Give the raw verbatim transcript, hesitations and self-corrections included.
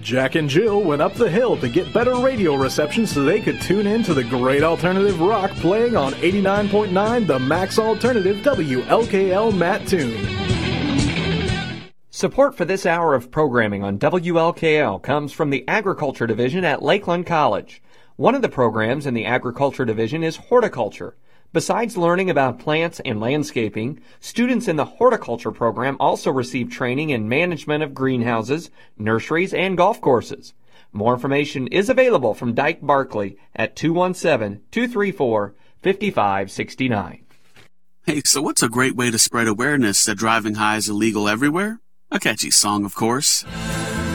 Jack and Jill went up the hill to get better radio reception so they could tune in to the great alternative rock playing on eighty-nine point nine The Max Alternative W L K L Mattoon. Support for this hour of programming on W L K L comes from the Agriculture Division at Lakeland College. One of the programs in the Agriculture Division is horticulture. Besides learning about plants and landscaping, students in the horticulture program also receive training in management of greenhouses, nurseries, and golf courses. More information is available from Dyke Barkley at two one seven, two three four, five five six nine. Hey, so what's a great way to spread awareness that driving high is illegal everywhere? A catchy song, of course.